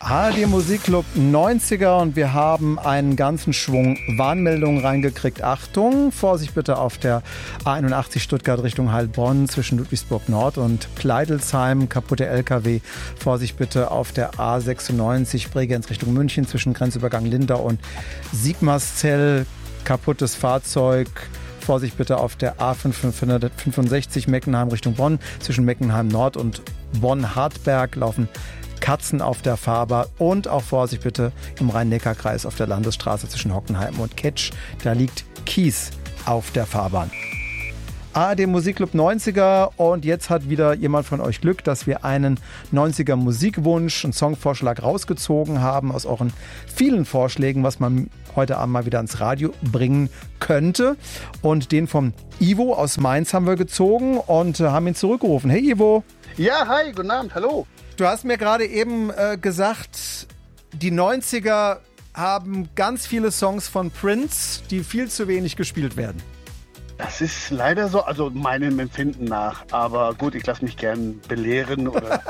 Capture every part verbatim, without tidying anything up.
A R D Musikclub neunziger und wir haben einen ganzen Schwung Warnmeldungen reingekriegt. Achtung, Vorsicht bitte auf der A einundachtzig Stuttgart Richtung Heilbronn zwischen Ludwigsburg Nord und Kleidelsheim, kaputte L K W. Vorsicht bitte auf der A sechsundneunzig Bregenz Richtung München zwischen Grenzübergang Lindau und Sigmarszell, kaputtes Fahrzeug. Vorsicht bitte auf der A fünfhundertfünfundsechzig Meckenheim Richtung Bonn zwischen Meckenheim Nord und Bonn-Hartberg laufen Katzen auf der Fahrbahn und auch Vorsicht bitte im Rhein-Neckar-Kreis auf der Landesstraße zwischen Hockenheim und Ketsch. Da liegt Kies auf der Fahrbahn. A R D Musikclub neunziger und jetzt hat wieder jemand von euch Glück, dass wir einen neunziger Musikwunsch, einen Songvorschlag rausgezogen haben aus euren vielen Vorschlägen, was man heute Abend mal wieder ans Radio bringen könnte. Und den vom Ivo aus Mainz haben wir gezogen und haben ihn zurückgerufen. Hey Ivo. Ja, hi, guten Abend, hallo. Du hast mir gerade eben äh, gesagt, die neunziger haben ganz viele Songs von Prince, die viel zu wenig gespielt werden. Das ist leider so, also meinem Empfinden nach. Aber gut, ich lasse mich gern belehren oder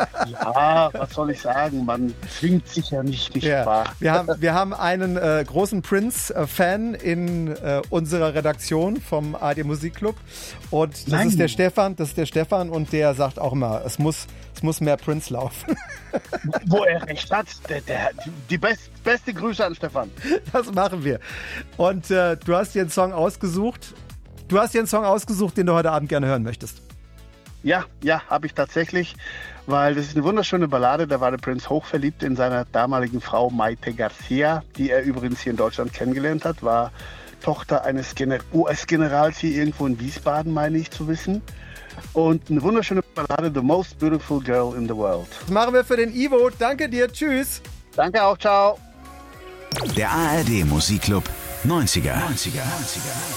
ja, was soll ich sagen? Man zwingt sich ja nicht, nicht ja. wahr? Wir haben, wir haben einen äh, großen Prince-Fan in äh, unserer Redaktion vom A R D Musikclub und das Nein. ist der Stefan. Das ist der Stefan und der sagt auch immer, es muss, es muss mehr Prince laufen. Wo er recht hat, der, der, die best, beste Grüße an Stefan. Das machen wir. Und äh, du hast dir einen Song ausgesucht. Du hast dir einen Song ausgesucht, den du heute Abend gerne hören möchtest. Ja, ja, habe ich tatsächlich, weil das ist eine wunderschöne Ballade. Da war der Prince hochverliebt in seiner damaligen Frau Maite Garcia, die er übrigens hier in Deutschland kennengelernt hat, war Tochter eines U S-Generals hier irgendwo in Wiesbaden, meine ich zu wissen. Und eine wunderschöne Ballade, The Most Beautiful Girl in the World. Das machen wir für den Ivo. Danke dir, tschüss. Danke auch, ciao. Der A R D Musikclub neunziger.